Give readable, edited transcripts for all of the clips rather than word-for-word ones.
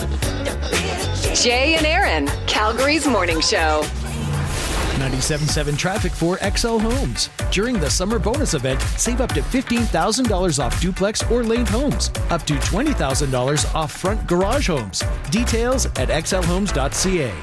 Jay and Aaron, Calgary's morning show. 97.7 traffic for XL Homes. During the summer bonus event, save up to $15,000 off duplex or laned homes. Up to $20,000 off front garage homes. Details at xlhomes.ca.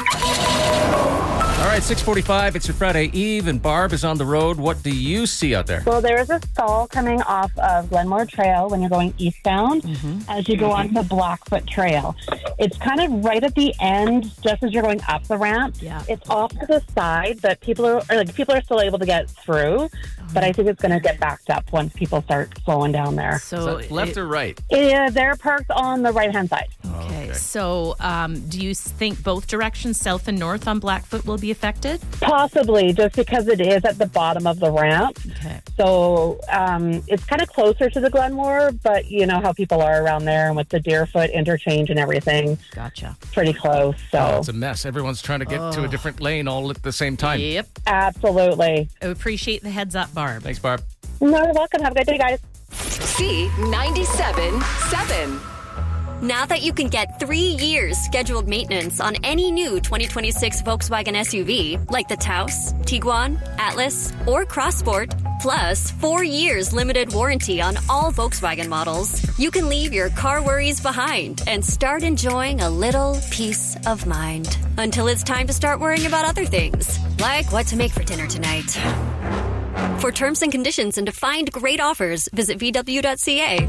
All right, 6:45. It's your Friday Eve, and Barb is on the road. What do you see out there? Well, there is a stall coming off of Glenmore Trail when you're going eastbound as you go onto Blackfoot Trail. It's kind of right at the end, just as you're going up the ramp. Yeah. It's off to the side, but people are still able to get through. But I think it's going to get backed up once people start slowing down there. So left or right? Yeah, they're parked on the right-hand side. Okay. So do you think both directions, south and north on Blackfoot, will be affected? Possibly, just because it is at the bottom of the ramp. Okay. So it's kind of closer to the Glenmore, but you know how people are around there, and with the Deerfoot interchange and everything. Gotcha. Pretty close. So It's a mess. Everyone's trying to get to a different lane all at the same time. Yep. absolutely. I appreciate the heads up, Barb. Thanks, Barb. No, you're welcome. Have a good day, guys. C97.7. Now that you can get 3 years scheduled maintenance on any new 2026 Volkswagen SUV, like the Taos, Tiguan, Atlas, or Crossport, plus 4 years limited warranty on all Volkswagen models, you can leave your car worries behind and start enjoying a little peace of mind. Until it's time to start worrying about other things, like what to make for dinner tonight. For terms and conditions and to find great offers, visit VW.ca.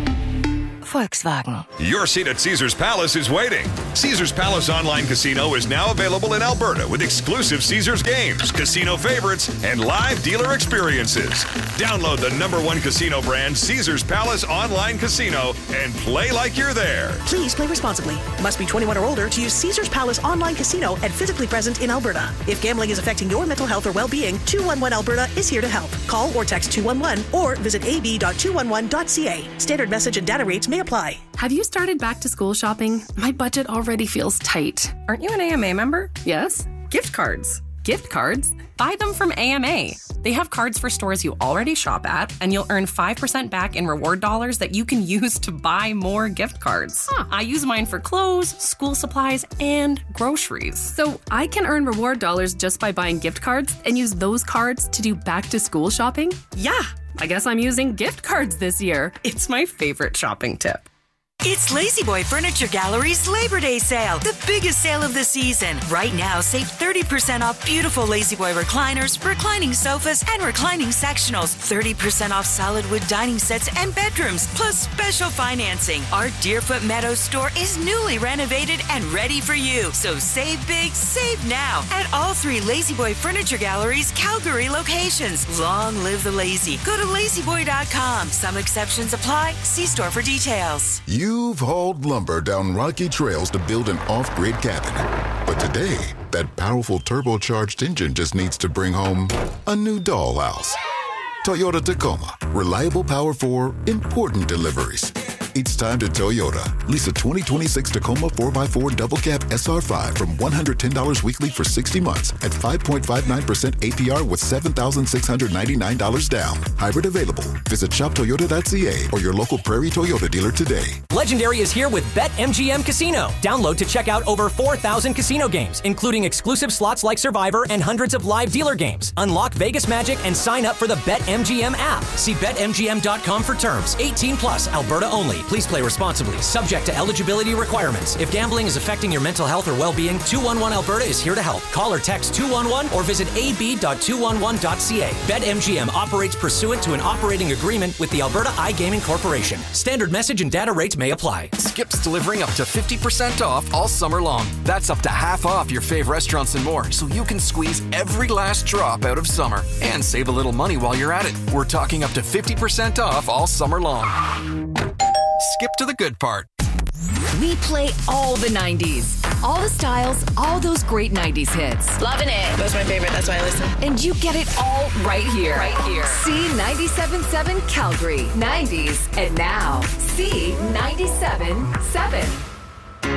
Volkswagen. Your seat at Caesars Palace is waiting. Caesars Palace Online Casino is now available in Alberta with exclusive Caesars games, casino favorites, and live dealer experiences. Download the #1 casino brand, Caesars Palace Online Casino, and play like you're there. Please play responsibly. Must be 21 or older to use Caesars Palace Online Casino and physically present in Alberta. If gambling is affecting your mental health or well-being, 211 Alberta is here to help. Call or text 211 or visit ab.211.ca. Standard message and data rates may apply. Have you started back to school shopping? My budget already feels tight. Aren't you an AMA member? Yes. Gift cards. Gift cards? Buy them from AMA. They have cards for stores you already shop at, and you'll earn 5% back in reward dollars that you can use to buy more gift cards. I use mine for clothes, school supplies, and groceries. So I can earn reward dollars just by buying gift cards and use those cards to do back to school shopping? Yeah, I guess I'm using gift cards this year. It's my favorite shopping tip. It's La-Z-Boy Furniture Gallery's Labor Day sale, the biggest sale of the season. Right now, save 30% off beautiful La-Z-Boy recliners, reclining sofas, and reclining sectionals. 30% off solid wood dining sets and bedrooms, plus special financing. Our Deerfoot Meadows store is newly renovated and ready for you. So save big, save now at all 3 La-Z-Boy Furniture Gallery's Calgary locations. Long live the lazy. Go to lazyboy.com. Some exceptions apply. See store for details. You've hauled lumber down rocky trails to build an off-grid cabin. But today, that powerful turbocharged engine just needs to bring home a new dollhouse. Toyota Tacoma. Reliable power for important deliveries. It's time to Toyota. Lease a 2026 Tacoma 4x4 double cab SR5 from $110 weekly for 60 months at 5.59% APR with $7,699 down. Hybrid available. Visit shoptoyota.ca or your local Prairie Toyota dealer today. Legendary is here with BetMGM Casino. Download to check out over 4,000 casino games, including exclusive slots like Survivor and hundreds of live dealer games. Unlock Vegas Magic and sign up for the BetMGM app. See BetMGM.com for terms. 18 plus, Alberta only. Please play responsibly. Subject to eligibility requirements. If gambling is affecting your mental health or well-being, 211 Alberta is here to help. Call or text 211 or visit ab.211.ca. BetMGM operates pursuant to an operating agreement with the Alberta iGaming Corporation. Standard message and data rates may apply. Skip's delivering up to 50% off all summer long. That's up to half off your fave restaurants and more, so you can squeeze every last drop out of summer and save a little money while you're at it. We're talking up to 50% off all summer long. Skip to the good part. We play all the 90s. All the styles, all those great 90s hits. Loving it. That's my favorite. That's why I listen. And you get it all right here. Right here. C97.7 Calgary. 90s and now. C97.7.